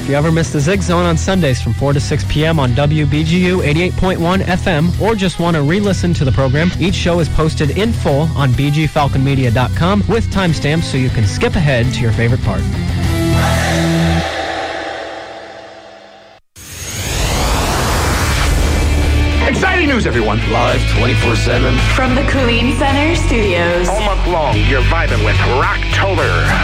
If you ever miss the Zig Zone on Sundays from 4 to 6 p.m. on WBGU 88.1 FM, or just want to re-listen to the program, each show is posted in full on bgfalconmedia.com with timestamps so you can skip ahead to your favorite part. Exciting news, everyone. Live 24/7. From the Killeen Center Studios. All month long, you're vibing with Rocktober.